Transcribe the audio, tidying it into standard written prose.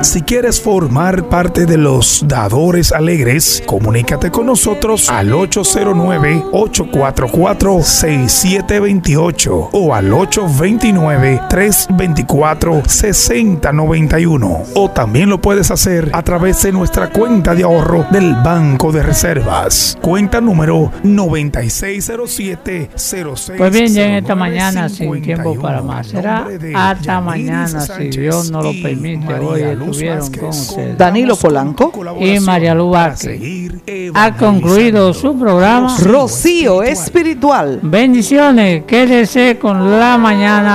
Si quieres formar parte de los dadores alegres, comunícate con nosotros al 809-844-6728 o al 829-324-6091. O también lo puedes hacer a través de nuestra cuenta de ahorro del Banco de Reservas. Cuenta número 960706. Pues bien, ya en esta mañana, sin tiempo para más, será hasta mañana, si Dios nos lo permite. Hoy estuvieron con ustedes Danilo Polanco y María Lu Vázquez. Ha concluido su programa Rocío Espiritual. Bendiciones, quédese con la mañana.